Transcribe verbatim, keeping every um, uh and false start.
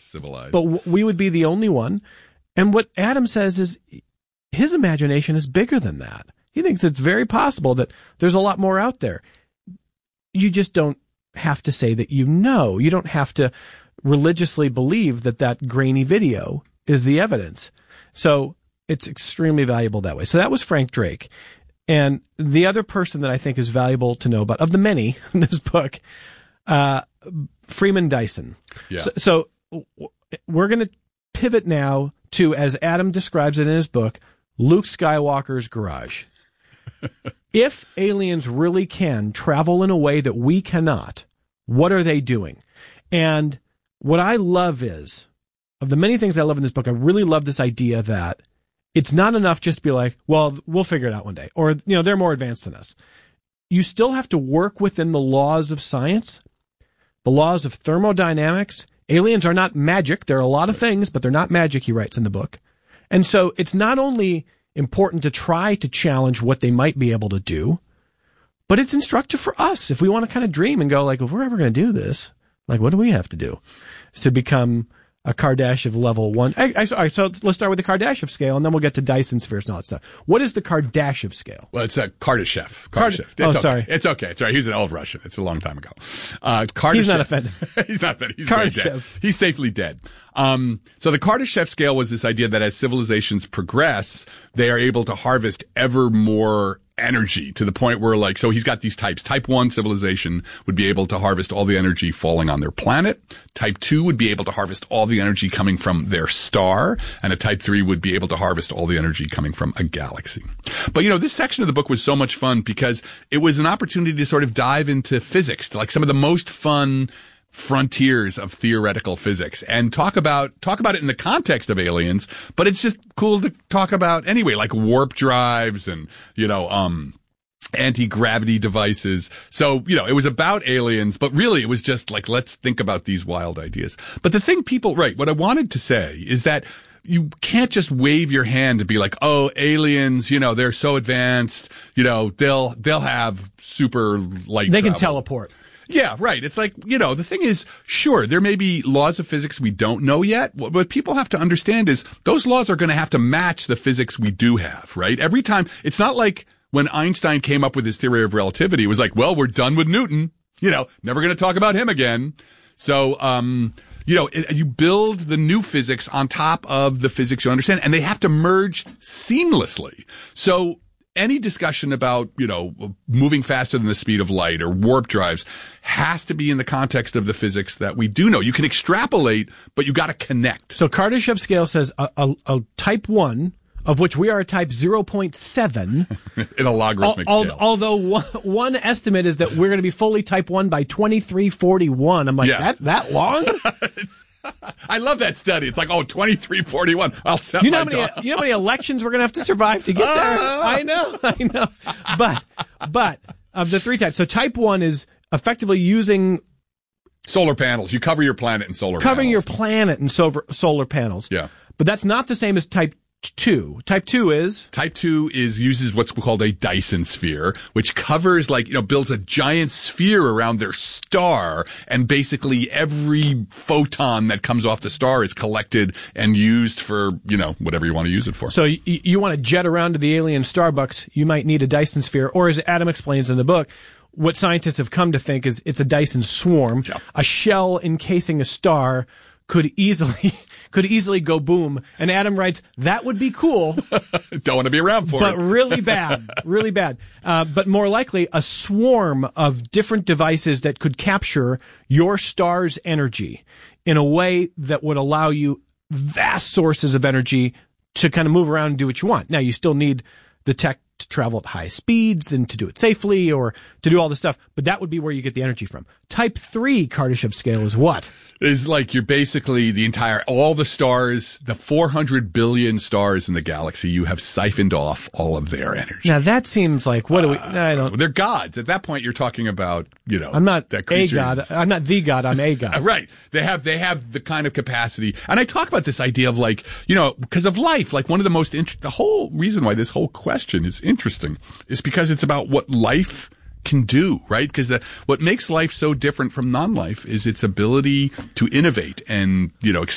civilized. But w- we would be the only one. And what Adam says is his imagination is bigger than that. He thinks it's very possible that there's a lot more out there. You just don't have to say that you know. You don't have to religiously believe that that grainy video is the evidence. So it's extremely valuable that way. So that was Frank Drake. And the other person that I think is valuable to know about, of the many in this book, uh, Freeman Dyson. Yeah. So, so we're going to pivot now to, as Adam describes it in his book, Luke Skywalker's garage. If aliens really can travel in a way that we cannot, what are they doing? And what I love is, of the many things I love in this book, I really love this idea that it's not enough just to be like, well, we'll figure it out one day. Or, you know, they're more advanced than us. You still have to work within the laws of science, the laws of thermodynamics. Aliens are not magic. They're a lot of things, but they're not magic, he writes in the book. And so it's not only important to try to challenge what they might be able to do, but it's instructive for us if we want to kind of dream and go like, if we're ever going to do this, like, what do we have to do? It's to become a Kardashev level one. I, I, all right, so let's start with the Kardashev scale, and then we'll get to Dyson spheres and all that stuff. What is the Kardashev scale? Well, it's a Kardashev. Kardashev. Card- it's oh, okay. sorry. It's okay. It's all right. He's an old Russian. It's a long time ago. Uh, Kardashev. He's not offended. He's not offended. He's very dead. Kardashev. He's safely dead. Um, so the Kardashev scale was this idea that as civilizations progress, they are able to harvest ever more energy to the point where, like, so he's got these types. Type one civilization would be able to harvest all the energy falling on their planet. Type two would be able to harvest all the energy coming from their star. And a type three would be able to harvest all the energy coming from a galaxy. But, you know, this section of the book was so much fun because it was an opportunity to sort of dive into physics, to like some of the most fun frontiers of theoretical physics, and talk about talk about it in the context of aliens, but it's just cool to talk about anyway, like warp drives and, you know, um anti-gravity devices. So, you know, it was about aliens, but really it was just like, let's think about these wild ideas. But the thing people, right, what I wanted to say is that you can't just wave your hand and be like, oh, aliens, you know, they're so advanced, you know, they'll they'll have super light They travel. can teleport. Yeah, right. It's like, you know, the thing is, sure, there may be laws of physics we don't know yet. What people have to understand is those laws are going to have to match the physics we do have, right? Every time, it's not like when Einstein came up with his theory of relativity, it was like, well, we're done with Newton. You know, never going to talk about him again. So, um, you know, it, you build the new physics on top of the physics you understand, and they have to merge seamlessly. So, any discussion about, you know, moving faster than the speed of light or warp drives has to be in the context of the physics that we do know. You can extrapolate, but you got to connect. So Kardashev scale says a, a, a type one, of which we are a type zero point seven. In a logarithmic al- scale. Although one, one estimate is that we're going to be fully type one by twenty-three forty-one. I'm like, Yeah. that that long? I love that study. It's like, oh, twenty-three forty-one. I'll set You know, my how many, dog. you know how many elections we're going to have to survive to get there? I know, I know. But, but, of the three types, so type one is effectively using, Solar panels. You cover your planet in solar covering panels. your planet in solar, solar panels. Yeah. But that's not the same as type two. Type two is? Type two is uses what's called a Dyson sphere, which covers, like, you know, builds a giant sphere around their star, and basically every photon that comes off the star is collected and used for, you know, whatever you want to use it for. So you, you want to jet around to the alien Starbucks, you might need a Dyson sphere, or as Adam explains in the book, what scientists have come to think is it's a Dyson swarm. Yeah. A shell encasing a star could easily could easily go boom. And Adam writes, that would be cool. Don't want to be around for but it. really bad, really bad. Uh, but more likely, a swarm of different devices that could capture your star's energy in a way that would allow you vast sources of energy to kind of move around and do what you want. Now, you still need the tech to travel at high speeds and to do it safely or to do all this stuff, but that would be where you get the energy from. Type three Kardashev scale is what? Is like you're basically the entire, all the stars, the four hundred billion stars in the galaxy, you have siphoned off all of their energy. Now that seems like, what do we, Uh, I don't, They're gods. At that point, you're talking about, you know. I'm not that a creature god, is- I'm not the god, I'm a god. Right. They have, they have the kind of capacity. And I talk about this idea of, like, you know, because of life, like one of the most, int- the whole reason why this whole question is interesting is because it's about what life can do, right? Because what makes life so different from non-life is its ability to innovate and, you know,